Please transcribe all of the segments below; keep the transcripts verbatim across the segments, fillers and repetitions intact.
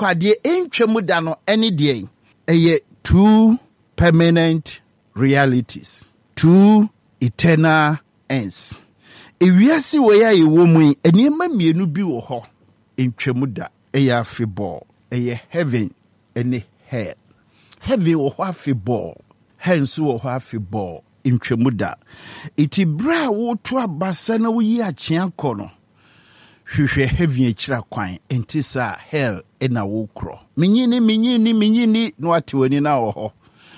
kwa de entwemu da no ene de eye two permanent realities, two eternal ends. Ewiase we ya ye wo mu enema mienu bi wo ho entwemu da eye afeball eye heaven ene hell. Heaven wo ho afeball, hell so wo ho afeball entwemu da. Iti bra wo to abasa na wo yi akye akono. Hwehwe heaven akira kwan entisa hell ena wo kro. Minyini minyini minyini no atewani na wo ho.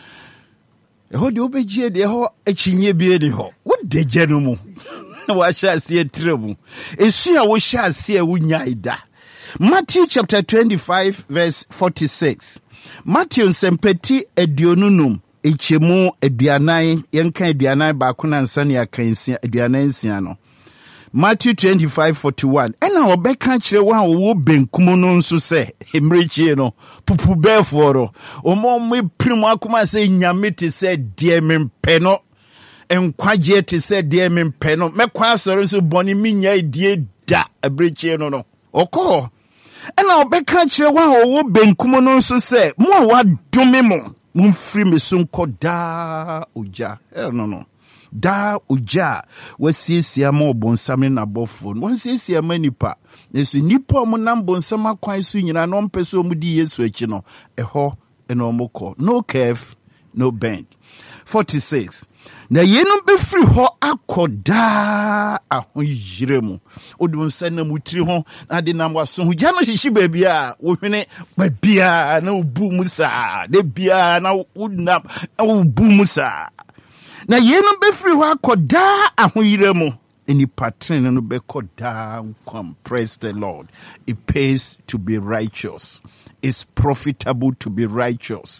Eho de obegie de ho achinye bie de ho. Wo deje no mu. Wa sha se tremu. Esu a wo sha se wo nyaida. Matthew chapter twenty-five verse forty-six. Matthew sempeti edionunum echemu eduanan yenka eduanan ba ko na nsa ne akansia eduanan nsia no. Matthew twenty-five forty-one. Ena obeka kire wa wo benkum no nso se emrechie no pupu beforo omo me primu akoma se nyame te se de mempe no enkwaje te se de mempe no mekwa asoro so boni minya die da abrechie no no okọ ena obeka kire wa wo benkum no nso se mo a wadome mo mumfiri me so nkoda oja eh no no da uja wasiesia ma obonsam na bofo wasiesia ma nipa nesu nipa om nam bonsam akwan so nyina no mpeso om di Yesu achi no eho eno omokọ no curve no bend. forty-six. Na yenum befiri ho akoda ahoyiremu odum sanna mutiri ho na de nam waso hugya no hihyi baabia wo hwene baabia na obu musa de bia na wudnam na obu musa na yenum befiri ho akoda ahoyiremu eni patren no bekoda come. Praise the Lord. It pays to be righteous. It's profitable to be righteous.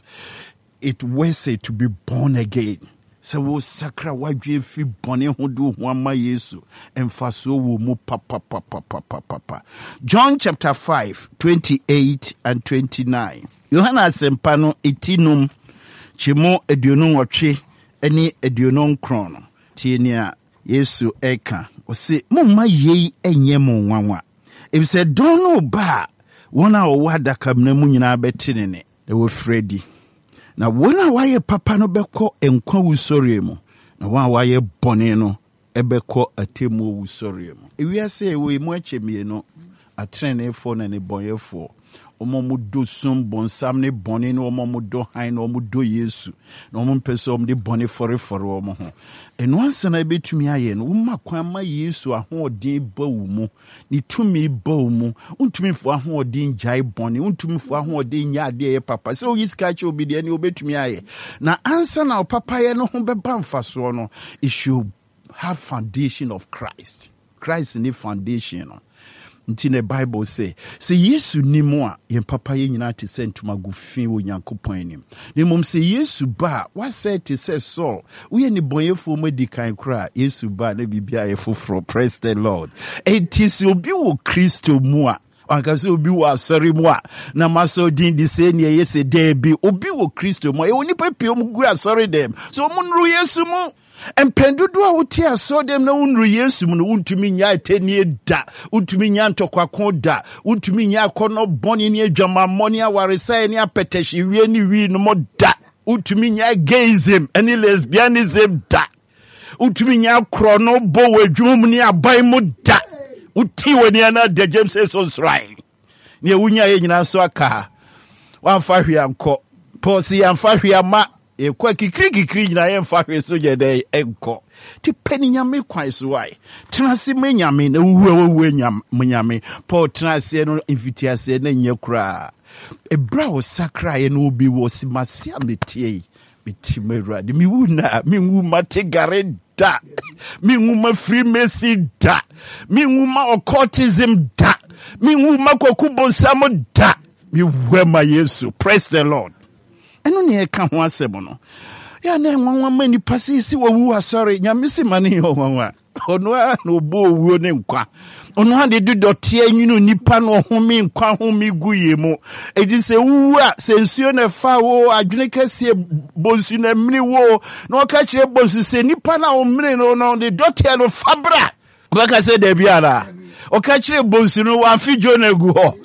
It worth it to be born again. So wo sakra wadwe fi bone ho do ho ama Yesu emfaso wo mu papa papa papa papa. John chapter five twenty-eight and twenty-nine. Yohana sempa no etinum chimo eduonu wotwe eni eduonu nkron. Tienia Yesu eka o se mumma yei enye mo nwanwa. If say don no ba wona o wada kamna mu nyina betinene e wo fredi. Na wona waye papa no beko enkwa wusori mu na wa waye bone no ebeko atemu wusori mu ewiase ewe mu achemie no atrenefo na ne bonyefo omomu do sum bonsam ne bone no omomu do han no omomu do Yesu na omomu peso omomu de bone fore fore omo ho eno ansa na betumi aye no umma kwan ma Yesu ahoodin bawu mu ni tumi bawu mu untumi fo ahoodin jai bone untumi fo ahoodin nya ade ye papa so yiska che obi de ne obetumi aye na ansa na papa ye no ho beba mfaso no it should have foundation of Christ. Christ ni foundation no. Nti the Bible say, say Yesu ni mo a yen papa ye nyina te se ntuma gu fin wo Nyankopon anim. Ne mom say Yesu ba, what say te say so, we ni bonyefo mo di kan kra, Yesu ba na bibia ye foforo. Praise the Lord. It is obi wo Kristo mu a anka se obi wo asori mu a na maso din di se ne ye se debi obi wo Kristo mu e oni papi o mu gu asori dem. So mo nru Yesu mu empendudu a wote aso dem na unru Yesu mu no untumi nya atenie da untumi nya ntokwa da untumi nya akono boni ne adwama moni awaresa ne apeteshi wie ni wi no mo da untumi nya gayism any lesbianism da untumi nya krono bo wadwum ne abai mu da uti wani ana de James says right ne wunya ye nyina so aka wamfa hwe anko posi amfa hwe ama e kwa kikiri kikiri na ye mfa hwe so je de enko ti pani nyame kwan so wai tenase me nyame na wuwa wuwa nyame nyame Paul tenase no invitiase na nya kura e bra o sakra ye no obi wo simase ametie biti mera de mi wuna mi wu mate gare da mi wu ma freemason da mi wu ma occultism da mi wu ma kokubonsam da mi wu ma Yesu. Praise the Lord. Eno ne e ka ho asem no ya na nwanwa mani pasisi wo wu asori nyame se mane ho nwanwa ono a no bo wu ne nkwa ono ha de dodote anyunu nipa no home nkwa home guye mu edi se wu a se nsuo na fa wo adwene kase bonsu na mini wo na ka kire bonsu se nipa na o mini no no de dote no fabra ba ka se de bia na o ka kire bonsu no wa fi jo na gu ho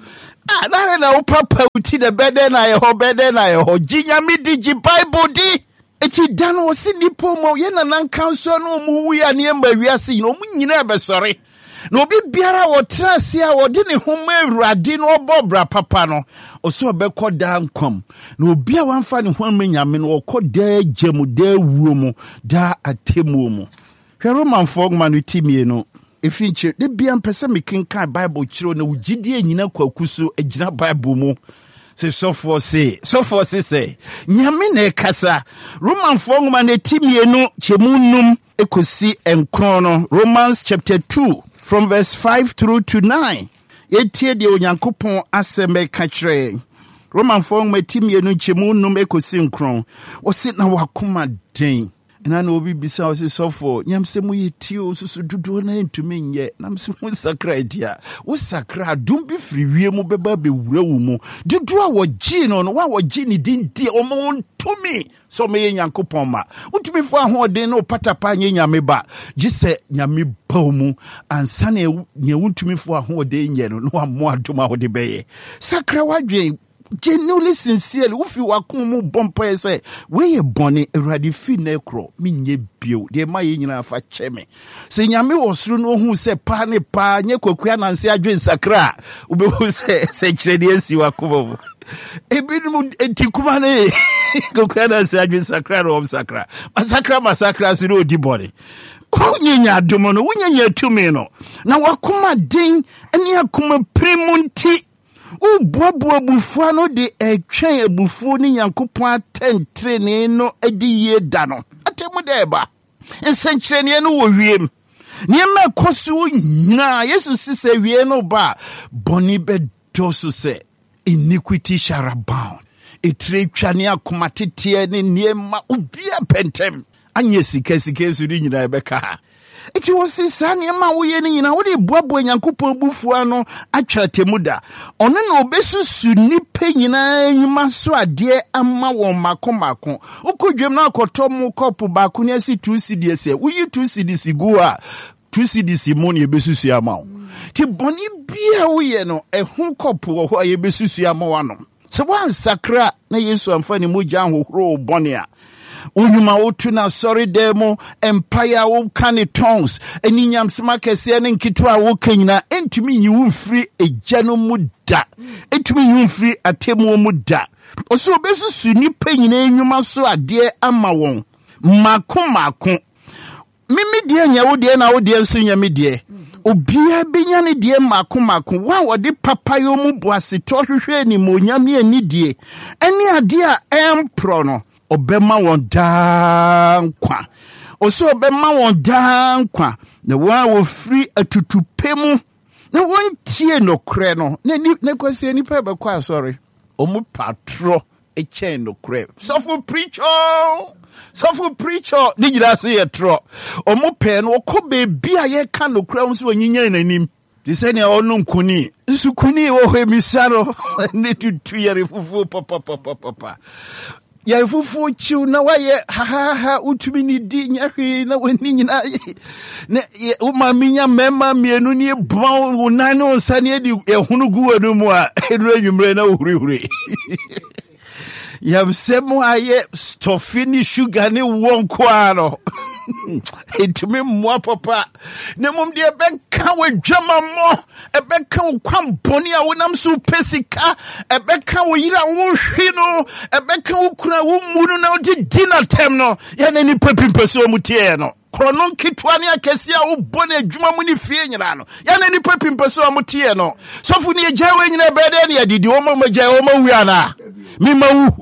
Ah, na na wo papa uti the bede na ye ho bede na ye ho. Ginyame di gi Bible di. Eti dan wo si nipo mo ye na nan kanso no mu wu ya ne ma wiase yi no mu nyina be sore. Na obi biara wo trase a wo de ne ho ma Awurade no obobra papa no. Oso obekọ da nkwam. Na obi a wanfa ne ho ma nyame no okọ da gyamu da wuo mu da atemu mu. Hwe Romanfo manu timie no. Efinche de bia mpese mekenkan Bible chiro na wugidie nyina kwakuso agina Bible mu. Se so for say, so for say say. Nyame na ekasa. Romanfo ngoma na timie no chemunum ekosi enkron no. Romans chapter two from verse five through to nine. Yetie de Onyankopon aseme ka kire. Romanfo ngoma timie no chemunum ekosi enkron. Osi na wakoma den. Na na obi bisa o se sofo nyamse mu yetio susu dudu na ntumi nye na mse mu sakra dia wo sakra dum bi firi wie mu beba be wura wo mu dudu a wo gi no no wa wo gi ni din di o mo ntumi so me Nyankopon ma utumi fo ahoden no patapa nye nyame ba gise nyame ba mu ansa na nye utumi fo ahoden nye no no ammo adoma wo de beye sakra wadwen genuinely sincerely ufi wakumu bompa say we boni Awurade fi na ekro menye bio de ma ye nyina fa cheme se nyame wosuru no hu se pa ne pa nye kwakua nanse adwen sakra ubehu se se kire de asi wakumu ebinum entikuma ne kwakua nanse adwen sakra ro sakra masakra masakra so no di boni unyenya adomo no unyenya tumi no na wakuma din eni akuma primunti Ubuabu abufuo no de etwen abufuo ni Nyankopon atentrene no edi ye da no atemu de ba nsenkyerene no wo wiem niema koso nyina Yesu sise wie no ba boni be doso se iniquity shall abound etre twane akoma tete ne niema obia pentem anye sika sika so ri nyina be ka Iti wosi sani ma woye ni nyina wode boabo Nyankopon bufuo no atwa temuda ono na obesusu nipa nyina nyuma so ade ama won makomako ukodwem na akoto mu kopo ba ko ne asi two cedis e woyi two cedis go a two cedis mo ne besusu ama wo ti boni bia woye no ehun kopo wo ho ayebesusu ama wano se wan sakra na Yesu amfa ni mogya hohoro boni a Unyuma utu na sorry demo empire wo kane tongues eni nyamsema kese ne nkitwa wo kanyina entumi nyiwu free ejano muda entumi nyiwu free atemu muda oso obesu suni panyina enyuma so ade ama won mako mako mimi die nya wo die na wo die nso nya mi die obia benya ne die mako mako wa wode papa yo mu boase to hwehwe ni monyame ani die eni ade a empro no obema won dankwa oso obema won dankwa na wa wo free atutupemu na won tie no kre no na ne kwase ni pa be kwa sorry omu patro e chen no kre so for preacher so for preacher ni gira so ye tro omu pe no ko be bia ye ka no kre so onyinya nanim di se ne onu nkuni nsukuni wo hemisaro ne tutu yare fufu papa papa papa ya fufu chiu na waye ha ha ha utumi ni di nyahwe na wani nyina na uma minya mema mienu ni bon unane onsane di ehunu guwa no mu a enu anwumre na uhuri huri ya msemo aye stofini sugar ni wonko ano etumi mwa papa ne mum de beka wadwama mo ebeka kwam boni a wonam so pesika ebeka wo yira wo hwe no ebeka wo kura wo munu na odi dinner time no ya na ni papimpeso mu tie no krono kitwa ne akesi a wo boni adwuma mu ni fie nyina no ya na ni papimpeso mu tie no sofu ne agya we nyina bede ne adidi wo ma magya wo ma wu ana mi ma wu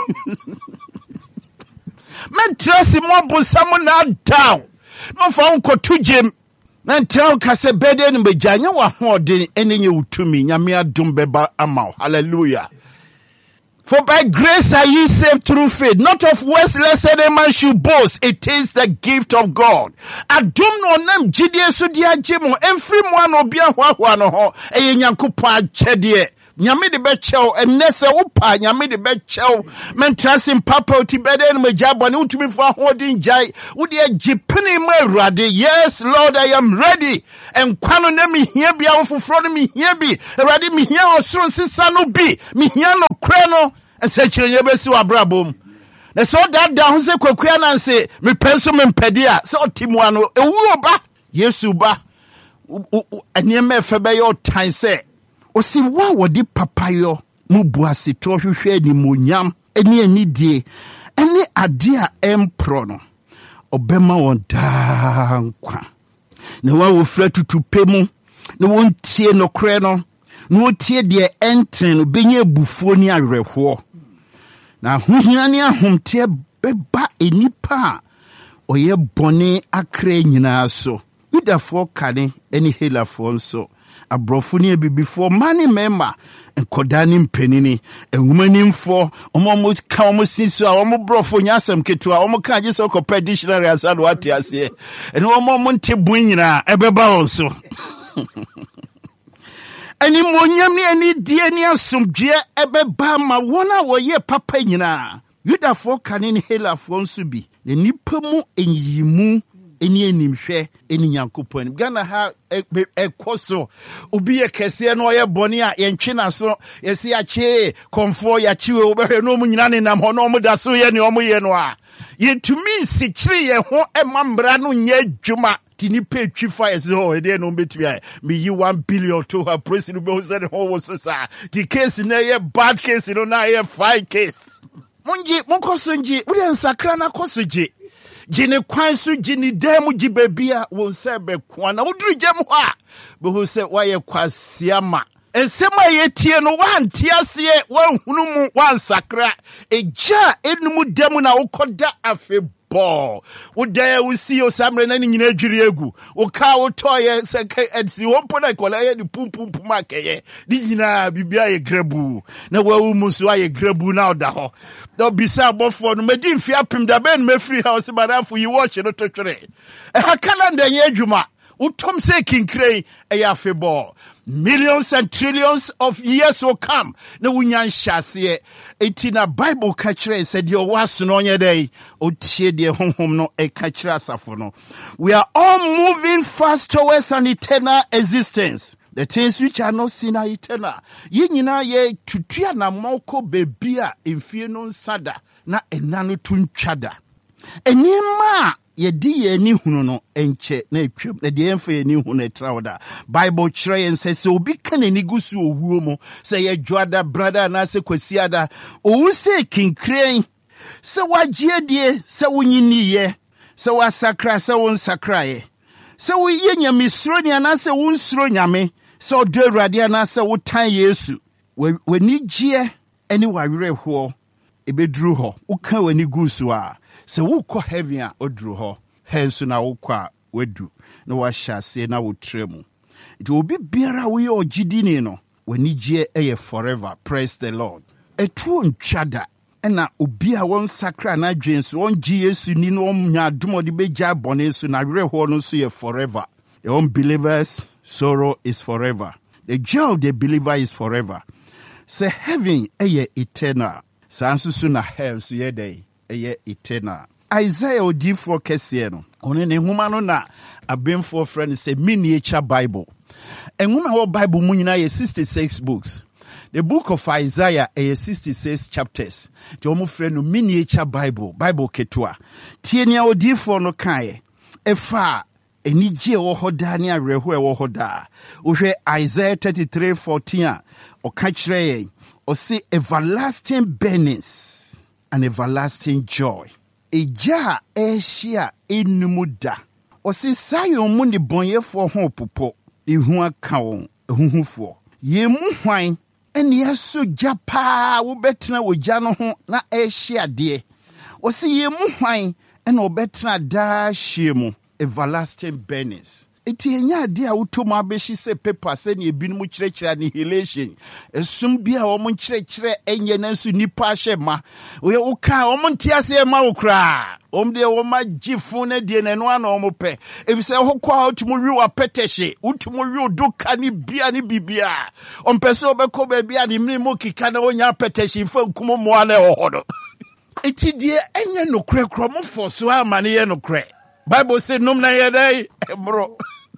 men trust mo bosamu na down no fa unko tujem na tell ka se bede ni bejanya wa hoden enenye utumi nyame adom beba ama hallelujah. For by grace are ye saved through faith, not of works, lest any man should boast. It is the gift of God. Adom no nam jidie so dia jemo every one obia hwa hwa no ho eye Nyankopon achede nyame de bechew enese wopa nyame de bechew mentrasim papa ti bede no majabo ne utumi fo ahodin jai wo de agipene ma awurade. Yes Lord, I am ready. Enkwa no na me hia bia wo foforo no me hia bi awurade me hia osoro nsesa no bi me hia no kre no ense kire ye besi wa brabom. Na so that down se kwakua na nse me penso me mpede a se otimu ano ewu oba Yesu ba enieme efebe yo tan se osi wa wodi papayo mu buase to hwehwe ni monyam eni anidie eni ade a empro no obema won dankwa ne wa wo fra tutupe mu ne won tie no kre no ne wo tie de enten no benye bufuo ni awerehwo na hohia ne ahomte beba enipa oye bone akra nyina so Udafo kane eni helafo nso abrofo ne bibifo mane mema enkodani mpenini enhumanimfo omo ka omo sinso a omo brofo nyasem ketu a omo ka je so kopɛ dictionary asado ate ase eni omo mo nte bun nyina ebeba onso eni monyam ne eni die ne asomdwe ebeba ma wona wo ye papa nyina Udafo kane ne helafo nso bi ne nipa mu enyimu eni enimhwe eni nyankopon Ghana ha ekoso obi ye kese no ye boni a ye ntwe na so ye se ya che konfo ya chiwe obehwe no mu nyina ne nam ho no mu da so ye ne omu ye no a ye tumi sikiri ye ho emambra no nya adwuma tini pe twifa ye se ho e de no betwi a me yi one billion to her president be say ho wo so sa the case na ye bad case no na ye fine case munji munkoso nji uri nsakra na koso ji Jini kwansu jini demu jibebia wonsebe kwana udru jemu ha buhuse waye kwa siyama ensema yetie no wantiasie wanhunumu wansakra eja enumu demu na ukoda afebo udaya usi osamre na nyina adwiri egu uka utoye seke edsi wompo na kola ye ni pum pum akeye ni nyina bibia ye grebu na wawu musu aye grebu na oda ho do bisa bofo no medi mfi apim da ben mefri house barafu yi watch no totwere e ha calendar ye adwuma utom se kinkre e ya febo millions and trillions of years will come na wunyan hyase etina Bible ka kire said your was no nye dey otie de honhom no e ka kire asafo no. We are all moving fast towards an eternal existence. The things which are not seen are eternal. Ye nyina ye tutua na moko bebia emfie no nsada na enano tuntwada enima ye di ye ni hunu no enche na etwam na de emfa ye ni hunu etrawda Bible kire yen se se obi kan ani gusu owuo mu se ye dwada brother na se kwasiada owu se kinkren se wagye die se wunyini ye se wasakra se won sakra ye se wo ye nyame suro ni ana se won suro nyame se odo awurade ana se wo tan Yesu wani gye eni wawerehwo ebeduru ho uka wani gusu a se wukọ heaven a oduru ho hensu na wukọ wedu na wahye na wotremu it obi biara we ogidini no wani gye eye forever. Praise the Lord. Etu ntwada ena obi a won sakra na dwenso won gye Yesu ni no nya adomode begya bone so na werehwo no so ye forever. The unbelievers sorrow is forever. The joy of the believer is forever. Say heaven eye eternal. Sansusu na hell so ye day eye eternal. Isaiah odifo kese no one ne huma no na abemfo friend say miniature Bible. Enhuma wo Bible mu nyina ye sixty-six books. The book of Isaiah is sixty-six chapters. The omo friend no miniature Bible, Bible ketua. Tie nia odifo no kae. Efa enije wo hoda ni awerehwo e wo hoda. Uhwe Isaiah thirty-three fourteen a o ka kire yen. O say everlasting burnings and everlasting joy. Eja eshia enumuda. O say sayon mu ni bonyefo ho popo. Ihu aka won ehuhufo. Ye mu hwan eni aso japa wo betena wo gya no ho na eshia de. O say ye mu hwan ena obetena da hie mu everlasting burnings. Eti enya ade a wotom abeshi se paper se ne ebinum kirekire annihilation esum bia wo mon kirekire enye nanso nipa ahye ma we wo ka wo mon tiase ma wo kra Om de oma jifune de ne no ana omo pe. If say ho kwa utumu wi wa peteshe, utumu wi oduka ni bia ni bibia. Om pese obeko be bia ni mni mo kika na onya peteshe fa nkumo mo ale ohodo. Eti die enye no kre kro mo forso ama ne ye no kre. Bible say num na ye dai bro.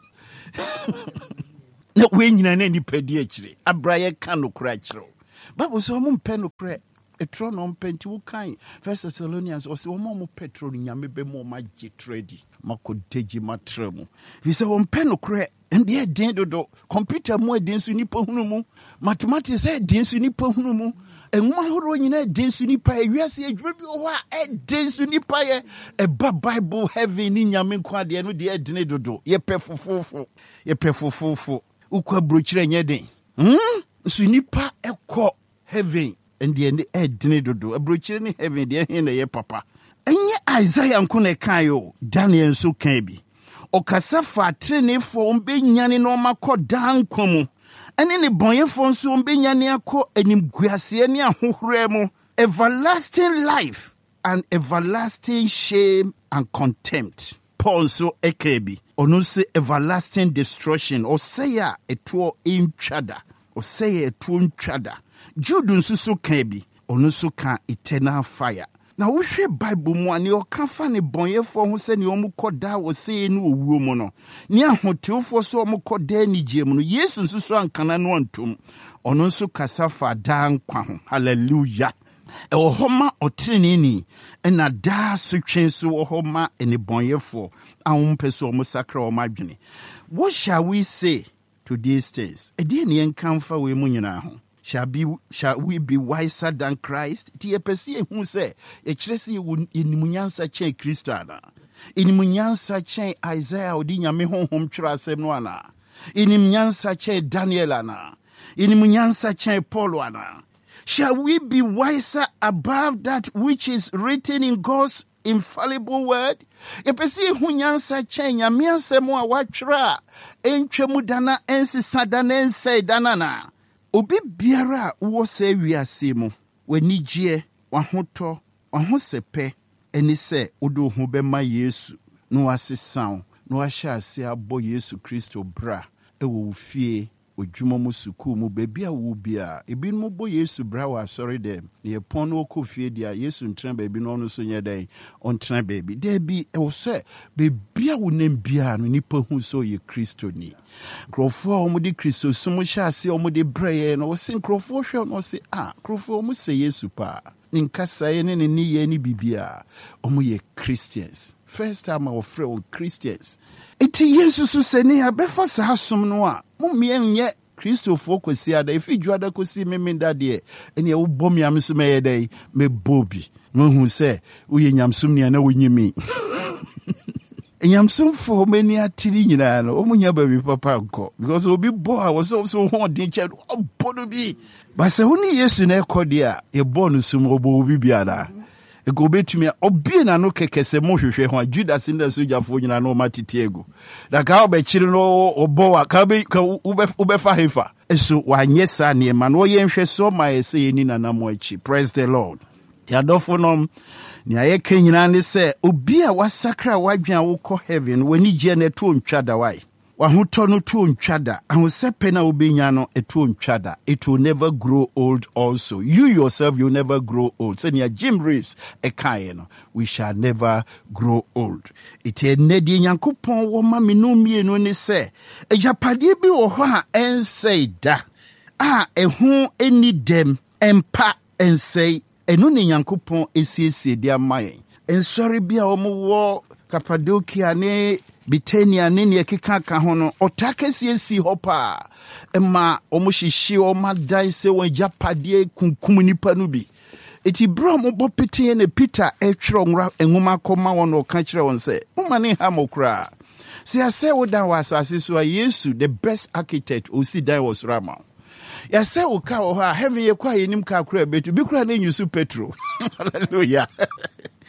Na we nyina na nipadi akire. Abraye ka no kra akire. Bible say omo mpe no kre. Etro no mpenti wo kan First Thessalonians o se wo mo petro nyame be mo ma gitredi makodeji matremu vi se wo mpe no kre ende e den dodo computer mu edin su nipa hunu mu mathematics e den su nipa hunu mu enwa horo nyina e den su nipa e wiase adwuma bi o ha e den su nipa ye e ba Bible heaven ni nyame kwa de no de e den dodo ye pefofofo ye pefofofo ukwa brochire nye den hm su nipa ekọ heaven and the end ed dodo abrochire ni heaven de hin na ye papa enye Isaiah nkone kan yo Daniel so kan bi okasa fa trene fo mbenyane no makọ dan komu ene ne bonyefo nso mbenyane akọ animguase ne ahohore mu everlasting life and everlasting shame and contempt Paul so ekebi ono se everlasting destruction or say ya eto intwada or say eto ntwada Jude nsusu kan bi ono so kan eternal fire na wo hwe Bible mu ani o kan fa ne bonyefo ho se ne o mu koda wo se ne owuo mu no ne ahotewfo so o mu koda ni gie mu no Yesu nsusu ankana no antom ono so kasa fa dan kwa ho hallelujah e wo homa otreni ni na da so twen so wo homa ene bonyefo ahom peso o mu sakra o madwene. What shall we say to these things? E de ne enkamfa we mu nyina ho. Shall be shall we be wiser than Christ? Ti epesi ehun se e kire se inimunyansa chen Kristo ana. Inimunyansa chen Isaiah odi nyame honhom twere asem no ana. Inimunyansa chen Daniel ana. Inimunyansa chen Paul ana. Shall we be wiser above that which is written in God's infallible word? Epesi ehun nyansa chen nyame asem a watwere entwemu dana ensisa dana ensai dana na. Obi biara wo se wiase mu wanigye wahoto wahosepe eni se odo ho bema Yesu no wasesan no ahya ase abo Yesu Kristo bra e wo fie odwuma mu suku mu bebia wo bia ebi mu bo Yesu bra wa sorry dem ne pon no ko fie dia Yesu ntran ba bi no no so nyeden on tran ba bi de bi e wo se bebia wo nem bia no nipa hu so ye Kristo ni krofo omo de Kristo sumo sha ase omo de breye no wo se krofo hwe no se ah krofo omo se Yesu pa nkasa ye ne ne ye ni bibia omo ye Christians. First time our friend Christians. Iti Yesu so se ne abefa sa asom no a mumie nye Christopher kwesi ada ifi juada kosi memenda de ene e wo bom yam so meye dai me bobi no hu se wo ye nyamsum ne na wonyimi enyamsum fo mani atiri nyina no omunya ba bi papa nko because obi bo a wo so so ho de che obo no bi ba se huni Yesu na ekode a ye bo no sum obo obi biara ego betumi obi na no kekese mo hwehwe ho Judas nda so jafo nyina no matitiego da ka obechiri no obo ka be ube fa hefa eso wanyesa ne ma no yenhwe so ma ese yeni na mo achi. Praise the Lord. Ti adofo no ni ayeke nyina ne se obi a wasakra wadwan wo ko heaven wani gye na to ntwada wai wahoto no to ntwada ahosepe na obenya no eto ntwada. It will never grow old also. You yourself you never grow old. Say near Jim Reeves ekaye no we shall never grow old. It enedi nyankopon wo ma me no mienu ne se ejapade bi wo ho a ensei da a ehu eni dem empa ensei enu ne nyankopon esiesie dia mayen ensori bia wo wo Cappadocia ne Bitania ne ne keka ka ho no otakesi esi hopa ema omushishi o madan se won japade kunkum nipa no bi eti bro mo bo pete ne Peter etwro nra enwuma koma won o ka kire won se moma ne ha mokra se ase wo dan wasase so Yesu the best architect o si dan was Rama ya se wo ka wo ha heaven ye kwa yenim ka kra betu bi kra na nyusu Petro hallelujah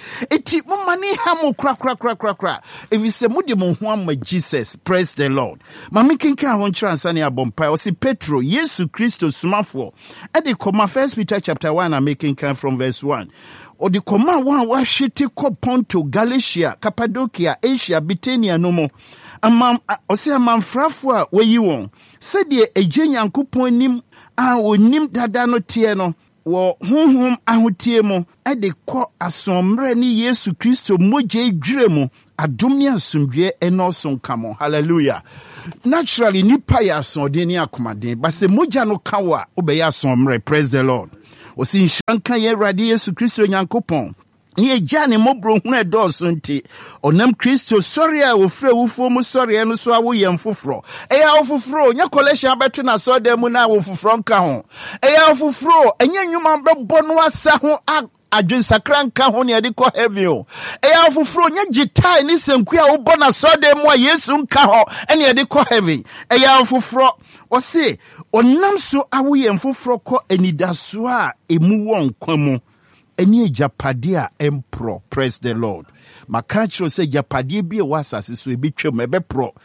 Eti mumani hamu kra kra kra kra kra. If you say mudi muhuama Jesus, praise the Lord. Mami kinka honchra ansani abompa. Osi Petro, Yesu Christo sumafo. Edi koma First Peter chapter one, I'm making come from verse one. Or the command one was shitty Ponto, Galatia, Cappadocia, Asia, Bithynia, no more. A man, or say a man frafua where you want. Said ye a genian coupon nim, I will nim dadano tieno, or hum hum ahutiemo, at the co asombre ni Yesu Christo, moje dremo, adumia sumbre, and also come on. Hallelujah. Naturally, ni paya son denia commande, but se moja no kawa, obeya sombre, praise the Lord. Osi nshanka ye radi Yesu Kristo nyankopon ye jane mobro hu edoso nti onam Kristo sorry a wo frɛ wo fo mu sorry no so a wo yem foforo eya wo foforo nya collection abeto na so dem na wo foforo nka ho eya wo foforo enya nwuma bɛbɔ no asa ho adwen sakra nka ho ne de kɔ heaven o eya wo foforo nya gitai ni senku a wo bɔ na so dem a Yesu nka ho ene de kɔ heaven eya wo foforo ose onam so awo yem foforo kɔ enidaso a emu won kwamu eni ejapade a empro, praise the Lord. Makachro say japade bi e wasase so ebi twem ebe pro.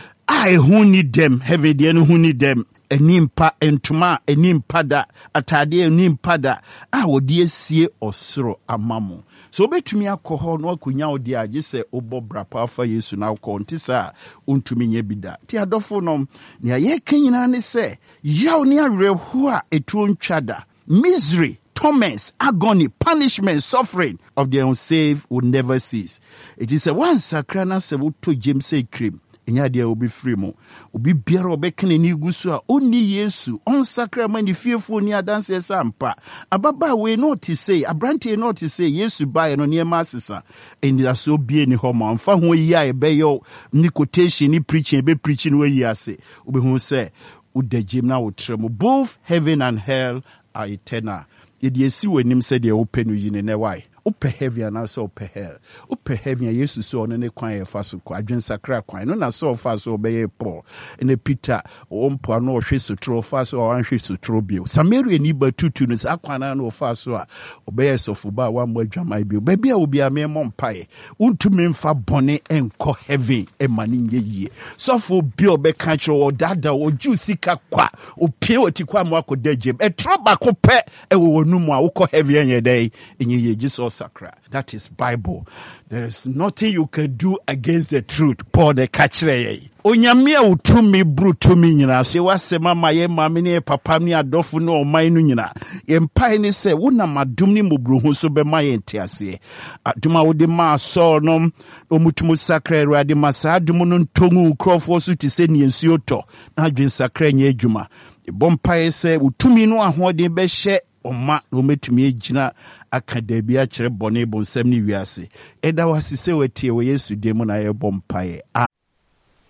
I who need them, heaven de no who need them. Enimpa entuma enimpa da atade enimpa da a wodi esie osoro amamo. So betumi akɔhɔ no akunya odi age se obɔ brapa afa Yesu na akɔ ntisa untumi nye bida. Ti adofo no ne aye kanyina ne se yaw ne awerɛho a etu ntwada. Misery, torments, agony, punishment, suffering of the unsaved will never cease. It is a one sakrana se to James say cream. Enya dia obi free mo. Obi biara obekene ni gusu a oni Yesu on sacrament ni fearful ni adanse sampa. Ababa we not to say, abrante not to say Yesu buy no near masisa. And that so be ni homa. Mfa ho yi a ebe yo ni quotation ni preaching ebe preaching we yi ase. Obi hu say ude jim na utremo. Both heaven and hell are eternal. Yedi esi we nim say de open no yine ne why. Upe heavy and also upe hell. Upe heavy and yesu so on ne kwan ye fa so kwa adwen sakra kwan no na so fa so obeye Paul ene Peter ompo no hwe so tro fa so wan hwe so tro bio Samaria ni ba tutu no sa kwan na no fa so a obeye so fuba wa mo adwamai bio ba bia obi ame mo mpae untumi mfa bone enko heaven e mani nyeyie so fo bio be ka kiro o dada o jusika kwa opie otikwa mo akoda jem e tro ba ko pe e wo wonu mu a wo ko heaven enye dai enye Jesus Sacra. That is Bible. There is nothing you can do against the truth. Paul the catcher. Onyamia utumi brutumi nyina se wasema maye mame ne papa ni adofo no oman no nyina yempai ne se wona madum ni mobruhu so be maye ntiase aduma wode ma so no omutumu sakra Awurade masa adum no ntongu krofo so ti se ne nsuo to na adwen sakra nya adwuma ebompai se utumi no ahoden be hye Oma no metumi agina akadabi a kyerɛ bɔne bonsam ne wiase ɛda wase sɛ watie wɔ Yesu dem na yɛbɔ mpae.